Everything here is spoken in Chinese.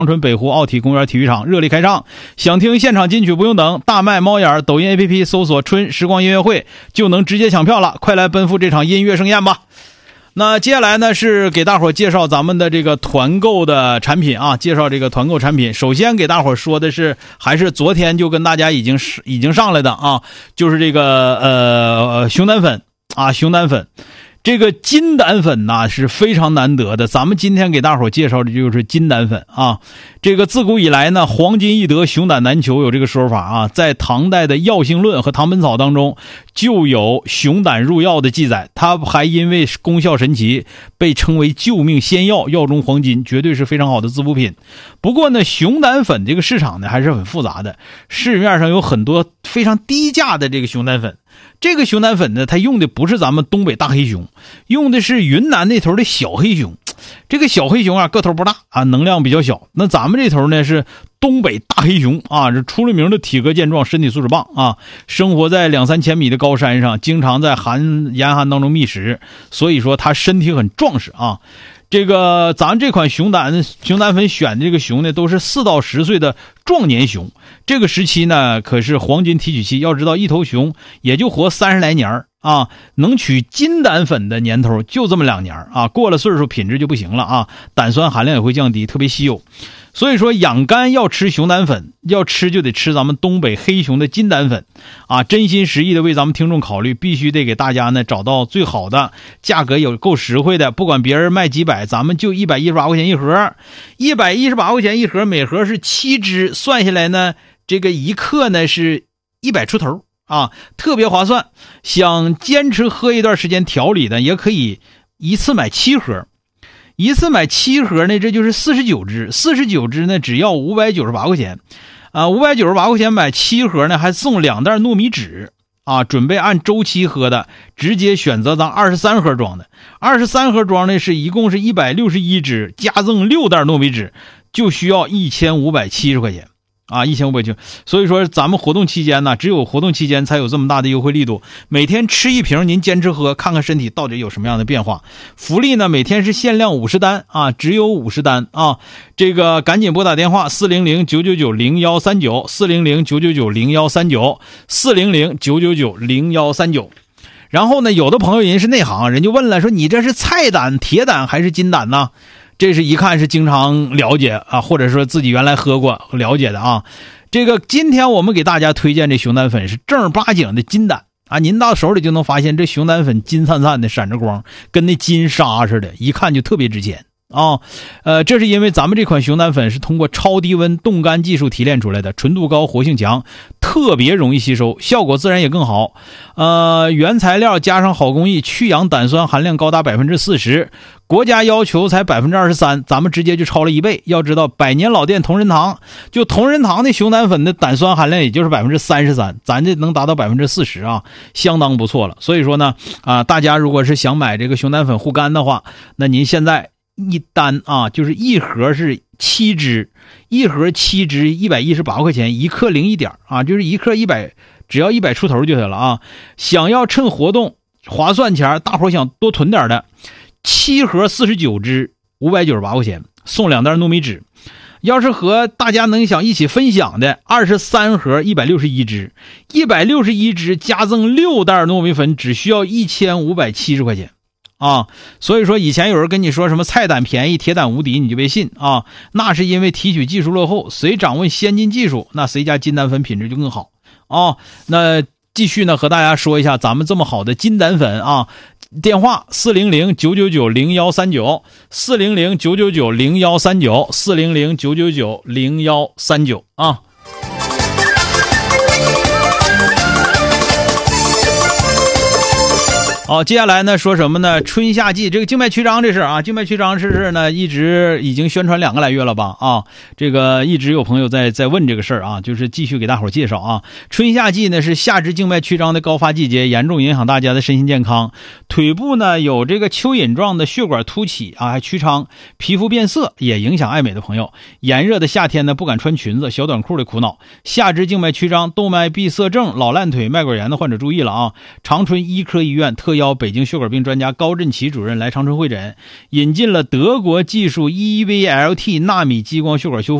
长春北湖奥体公园体育场热力开唱，想听现场金曲不用等，大麦、猫眼、抖音 APP 搜索春时光音乐会就能直接抢票了，快来奔赴这场音乐盛宴吧。那接下来呢是给大伙介绍咱们的这个团购的产品啊，介绍这个团购产品。首先给大伙说的是，还是昨天就跟大家已经上来的啊，就是这个熊胆粉啊，熊胆粉。这个金胆粉呢是非常难得的，咱们今天给大伙介绍的就是金胆粉啊。这个自古以来呢，黄金易得，熊胆难求，有这个说法啊。在唐代的《药性论》和《唐本草》当中就有熊胆入药的记载，它还因为功效神奇被称为救命仙药，药中黄金，绝对是非常好的滋补品。不过呢，熊胆粉这个市场呢还是很复杂的，市面上有很多非常低价的这个熊胆粉。这个熊胆粉呢，它用的不是咱们东北大黑熊，用的是云南那头的小黑熊。这个小黑熊啊，个头不大啊，能量比较小。那咱们这头呢是东北大黑熊啊，是出了名的体格健壮，身体素质棒啊，生活在2-3千米的高山上，经常在严寒当中觅食，所以说它身体很壮实啊。这个咱这款熊胆粉选的这个熊呢，都是4到10岁的壮年熊。这个时期呢，可是黄金提取期。要知道，一头熊也就活30来年啊，能取金胆粉的年头就这么2年啊，过了岁数品质就不行了啊，胆酸含量也会降低，特别稀有。所以说养肝要吃熊胆粉，要吃就得吃咱们东北黑熊的金胆粉啊，真心实意的为咱们听众考虑，必须得给大家呢找到最好的，价格有够实惠的，不管别人卖几百，咱们就118块钱一盒，118块钱一盒，每盒是7支，算下来呢，这个一克呢是100出头啊，特别划算。想坚持喝一段时间调理的，也可以一次买7盒。一次买7盒呢，这就是49支，49支呢只要598块钱，啊，598块钱买7盒呢，还送2袋糯米纸啊。准备按周期喝的，直接选择咱23盒装的，23盒装呢是一共是161支，加赠6袋糯米纸，就需要1570块钱。啊，1570。所以说咱们活动期间呢，只有活动期间才有这么大的优惠力度。每天吃一瓶，您坚持喝，看看身体到底有什么样的变化。福利呢，每天是限量50单啊，只有50单啊。这个赶紧拨打电话400-999-0139 400-999-0139 400-999-0139。然后呢，有的朋友人是内行，人就问了，说你这是菜胆、铁胆还是金胆呢？这是一看是经常了解啊，或者说自己原来喝过了解的啊。这个今天我们给大家推荐这熊胆粉是正儿八经的金胆啊，您到手里就能发现这熊胆粉金灿灿的，闪着光，跟那金沙似的，一看就特别值钱啊。这是因为咱们这款熊胆粉是通过超低温冻干技术提炼出来的，纯度高，活性强，特别容易吸收，效果自然也更好。原材料加上好工艺，去氧胆酸含量高达 40%， 国家要求才 23%， 咱们直接就超了1倍。要知道百年老店同仁堂，就同仁堂的熊胆粉的胆酸含量也就是 33%， 咱这能达到 40% 啊，相当不错了。所以说呢大家如果是想买这个熊胆粉护肝的话，那您现在一单啊，就是一盒是7支，一盒7支118块钱，一克零一点啊，就是一克100，只要100出头就行了啊。想要趁活动划算钱，大伙想多囤点的，7盒49支598块钱，送2袋糯米纸。要是和大家能想一起分享的，23盒161支，161支加赠6袋糯米粉，只需要1570块钱啊。所以说以前有人跟你说什么菜胆便宜铁胆无敌，你就别信啊，那是因为提取技术落后，谁掌握先进技术，那谁家金胆粉品质就更好啊。那继续呢和大家说一下咱们这么好的金胆粉啊，电话400-999-0139 400-999-0139 400-999-0139啊。好，接下来呢说什么呢？春夏季这个静脉曲张这事啊，静脉曲张这事呢，一直已经宣传2个来月了吧啊，这个一直有朋友在问这个事儿啊，就是继续给大伙儿介绍啊。春夏季呢是下肢静脉曲张的高发季节，严重影响大家的身心健康。腿部呢有这个蚯蚓状的血管凸起啊，还曲张，皮肤变色也影响爱美的朋友。炎热的夏天呢不敢穿裙子、小短裤的苦恼。下肢静脉曲张、动脉闭塞症、老烂腿、脉管炎的患者注意了啊！长春医科医院特邀北京血管病专家高振奇主任来长春会诊，引进了德国技术 EVLT 纳米激光血管修复